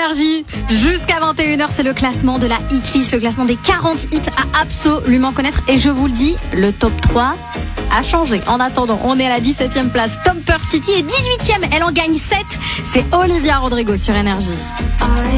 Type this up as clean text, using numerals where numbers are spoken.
Énergie. Jusqu'à 21h, c'est le classement de la hitlist, le classement des 40 hits à absolument connaître. Et je vous le dis, le top 3 a changé. En attendant, on est à la 17e place. Stomper City est 18e, elle en gagne 7. C'est Olivia Rodrigo sur Énergie.